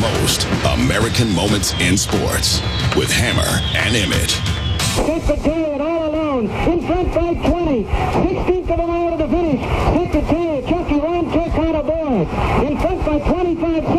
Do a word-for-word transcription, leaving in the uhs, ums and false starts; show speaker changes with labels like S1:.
S1: most American moments in sports with Hammer and Emmett.
S2: Secretariat all alone, in front by twenty, sixteenth of a mile to the finish. Secretariat, Chucky Ron took out a board. In front by twenty-five